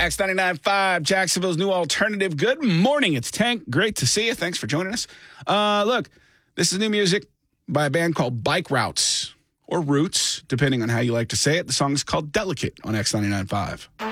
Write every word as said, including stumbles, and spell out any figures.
X ninety-nine point five, Jacksonville's new alternative. Good morning. It's Tank. Great to see you. Thanks for joining us. Uh, look, this is new music by a band called Bike Routes, or Roots, depending on how you like to say it. The song is called Delicate on X ninety-nine point five.